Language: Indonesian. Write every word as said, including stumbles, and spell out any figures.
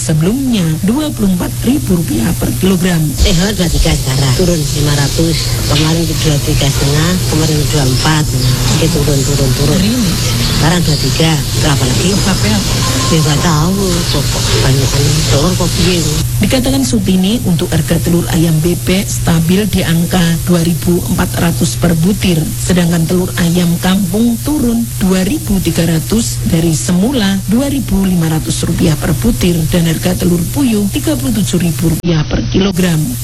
sebelumnya dua puluh empat ribu rupiah per kilogram. Tehor dua puluh tiga sekarang, turun lima ratus. Kemarin dua puluh tiga setengah, kemarin dua puluh empat. Ini turun, turun, turun. Hari ini? Sekarang dua puluh tiga. Berapa lagi? Sampai apa? Ya nggak tahu, kok banyak telur kok biru. Dikatakan Sutini untuk harga telur ayam bebek stabil di angka dua ribu empat ratus per butir, sedangkan telur ayam kampung turun dua ribu tiga ratus dari semula dua ribu lima ratus rupiah per butir dan harga telur puyuh tiga puluh tujuh ribu rupiah per kilogram.